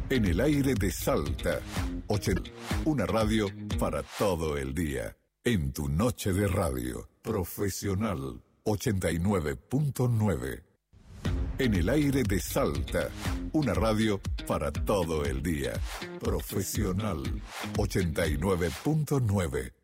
En el aire de Salta. Una radio para todo el día. En tu noche de radio. Profesional 89.9. En el aire de Salta. Una radio para todo el día. Profesional 89.9.